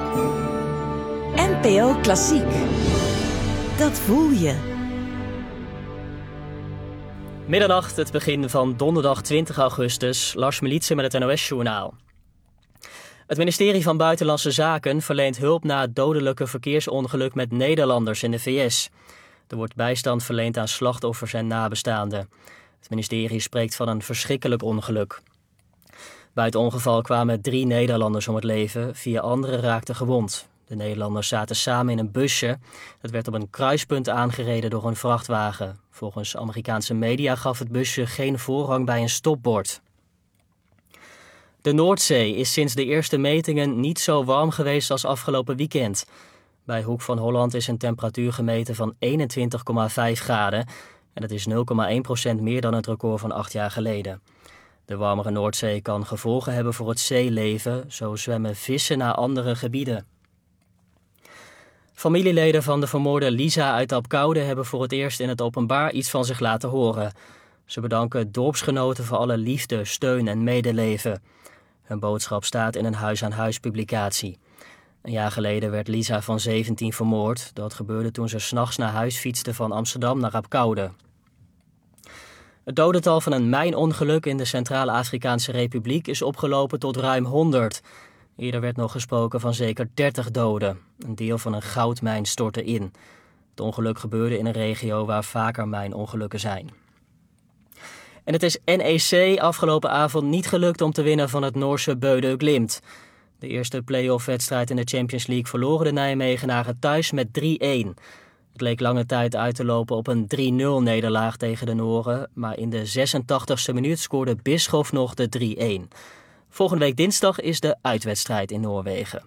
NPO Klassiek. Dat voel je. Middernacht, het begin van donderdag 20 augustus. Lars Militsen met het NOS-journaal. Het ministerie van Buitenlandse Zaken verleent hulp na het dodelijke verkeersongeluk met Nederlanders in de VS. Er wordt bijstand verleend aan slachtoffers en nabestaanden. Het ministerie spreekt van een verschrikkelijk ongeluk. Bij het ongeval kwamen 3 Nederlanders om het leven, 4 anderen raakten gewond. De Nederlanders zaten samen in een busje. Het werd op een kruispunt aangereden door een vrachtwagen. Volgens Amerikaanse media gaf het busje geen voorrang bij een stopbord. De Noordzee is sinds de eerste metingen niet zo warm geweest als afgelopen weekend. Bij Hoek van Holland is een temperatuur gemeten van 21,5 graden. En dat is 0,1% meer dan het record van 8 jaar geleden. De warmere Noordzee kan gevolgen hebben voor het zeeleven. Zo zwemmen vissen naar andere gebieden. Familieleden van de vermoorde Lisa uit Apkoude hebben voor het eerst in het openbaar iets van zich laten horen. Ze bedanken dorpsgenoten voor alle liefde, steun en medeleven. Hun boodschap staat in een huis-aan-huis publicatie. Een jaar geleden werd Lisa van 17 vermoord. Dat gebeurde toen ze 's nachts naar huis fietste van Amsterdam naar Apkoude. Het dodental van een mijnongeluk in de Centraal-Afrikaanse Republiek is opgelopen tot ruim 100. Eerder werd nog gesproken van zeker 30 doden. Een deel van een goudmijn stortte in. Het ongeluk gebeurde in een regio waar vaker mijnongelukken zijn. En het is NEC afgelopen avond niet gelukt om te winnen van het Noorse Bodø Glimt. De eerste play-off-wedstrijd in de Champions League verloren de Nijmegenaren thuis met 3-1. Het leek lange tijd uit te lopen op een 3-0-nederlaag tegen de Noren, maar in de 86e minuut scoorde Bischoff nog de 3-1. Volgende week dinsdag is de uitwedstrijd in Noorwegen.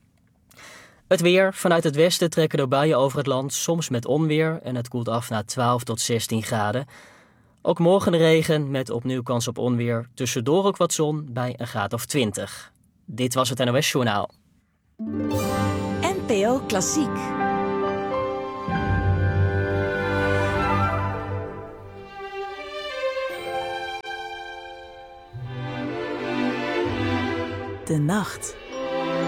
Het weer. Vanuit het westen trekken er buien over het land, soms met onweer, en het koelt af naar 12 tot 16 graden. Ook morgen regen met opnieuw kans op onweer, tussendoor ook wat zon bij een graad of 20. Dit was het NOS Journaal. NPO Klassiek. De nacht.